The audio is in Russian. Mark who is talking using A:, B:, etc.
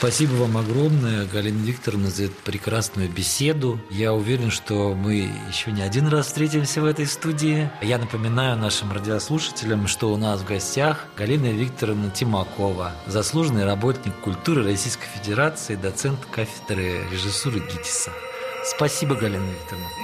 A: Спасибо вам огромное, Галина Викторовна, за эту прекрасную беседу. Я уверен, что мы еще не один раз встретимся в этой студии. Я напоминаю нашим радиослушателям, что у нас в гостях Галина Викторовна Тимакова, заслуженный работник культуры Российской Федерации, доцент кафедры режиссуры ГИТИСа. Спасибо, Галина Викторовна.